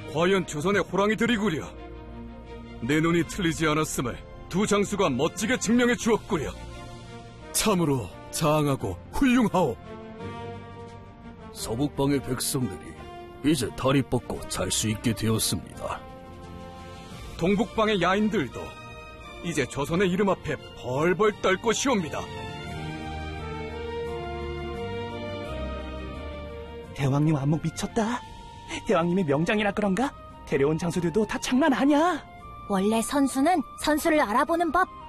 과연 조선의 호랑이들이구려. 내 눈이 틀리지 않았음을 두 장수가 멋지게 증명해 주었구려. 참으로 장하고 훌륭하오. 서북방의 백성들이 이제 다리 뻗고 잘 수 있게 되었습니다. 동북방의 야인들도 이제 조선의 이름 앞에 벌벌 떨 것이옵니다. 대왕님 안목 미쳤다. 대왕님이 명장이라 그런가? 데려온 장수들도 다 장난 아니야. 원래 선수는 선수를 알아보는 법.